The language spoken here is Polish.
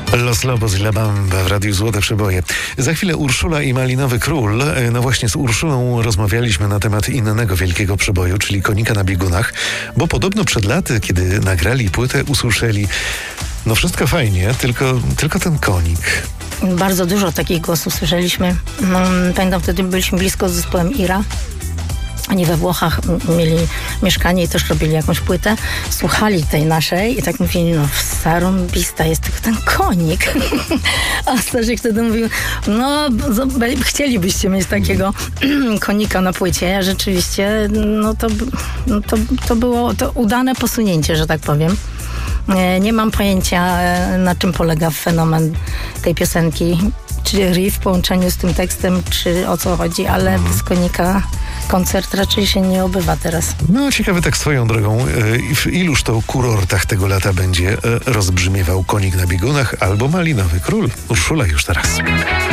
Los Lobos i La Bamba w Radiu Złote Przeboje. Za chwilę Urszula i Malinowy Król. No właśnie z Urszulą rozmawialiśmy na temat innego wielkiego przeboju, czyli Konika na biegunach, bo podobno przed laty, kiedy nagrali płytę, usłyszeli: no wszystko fajnie, tylko ten konik. Bardzo dużo takich głosów słyszeliśmy. Pamiętam, wtedy byliśmy blisko z zespołem Ira. Oni we Włochach mieli mieszkanie i też robili jakąś płytę. Słuchali tej naszej i tak mówili: no zarąbista jest tylko ten konik. A Stasiek wtedy mówił: no chcielibyście mieć takiego konika na płycie. Ja rzeczywiście, to było to udane posunięcie, że tak powiem. Nie mam pojęcia, na czym polega fenomen tej piosenki. Czy riff w połączeniu z tym tekstem, czy o co chodzi, ale bez konika koncert raczej się nie obywa teraz. No ciekawe tak swoją drogą, w iluż to kurortach tego lata będzie rozbrzmiewał Konik na biegunach albo Malinowy Król. Urszula już teraz.